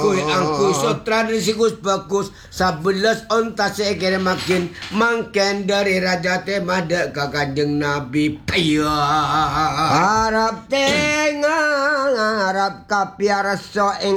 Kuy angku tradisikus bagus 11 onta seekere makin mangken dari raja temade ka Kanjeng Nabi paya Harap tengah harap kapiarsa ing